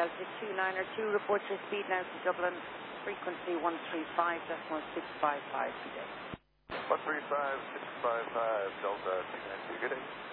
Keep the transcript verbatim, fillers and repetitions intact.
Delta two nine or two, report your speed now to Dublin, frequency one three five point six five five today. one three five point six five five, Delta two nine two, good day.